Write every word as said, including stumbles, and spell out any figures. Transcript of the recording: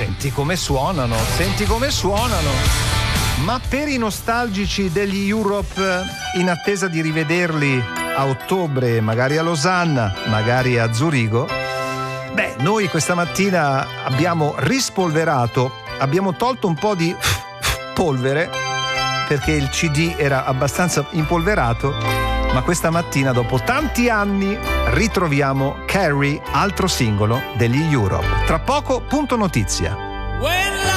Senti come suonano, senti come suonano. Ma per i nostalgici degli Europe, in attesa di rivederli a ottobre, magari a Losanna, magari a Zurigo, beh, noi questa mattina abbiamo rispolverato, abbiamo tolto un po' di polvere perché il C D era abbastanza impolverato, ma questa mattina, dopo tanti anni, ritroviamo Carrie, altro singolo degli Europe. Tra poco, punto notizia.